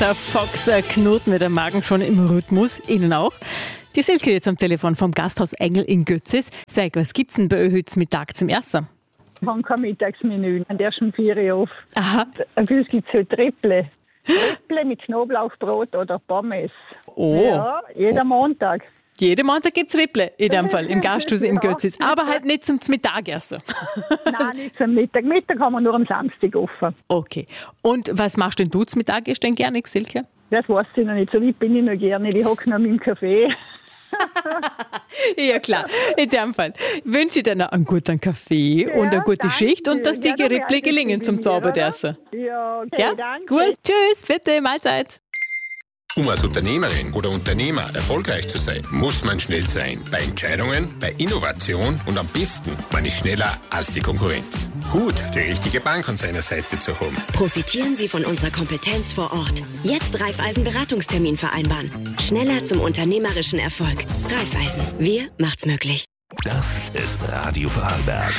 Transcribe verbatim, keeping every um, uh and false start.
Der Fox knurrt mit dem Magen schon im Rhythmus. Ihnen auch? Die Silke jetzt am Telefon vom Gasthaus Engel in Götzis. Sag, was gibt's denn bei euch heute Mittag zum Essen? Wir haben kein Mittagsmenü, an der schon vier Uhr auf. Aha. Für uns gibt es heute Ripple. Ripple mit Knoblauchbrot oder Pommes. Oh. Ja, jeden Montag. Jeden Montag gibt's Ripple, in dem Fall, im Gasthaus in Ja. Götzis. Aber halt nicht zum Mittagessen. Nein, nicht zum Mittag. Mittag haben wir nur am Samstag offen. Okay. Und was machst denn du zum Mittag? Ist denn gerne, Silke? Das weiß ich noch nicht. So weit bin ich noch gerne. Ich hocke noch mit dem Kaffee. Ja klar, in dem Fall wünsche ich dir noch einen guten Kaffee Ja, und eine gute danke. Schicht und dass die Ja, da Gerippli werde ich gelingen zum probieren, Zauberessen. Ja, okay, Ja, danke. gut, tschüss, bitte, Mahlzeit. Um als Unternehmerin oder Unternehmer erfolgreich zu sein, muss man schnell sein. Bei Entscheidungen, bei Innovation und am besten, man ist schneller als die Konkurrenz. Gut, die richtige Bank an seiner Seite zu haben. Profitieren Sie von unserer Kompetenz vor Ort. Jetzt Raiffeisen Beratungstermin vereinbaren. Schneller zum unternehmerischen Erfolg. Raiffeisen. Wir macht's möglich. Das ist Radio Vorarlberg.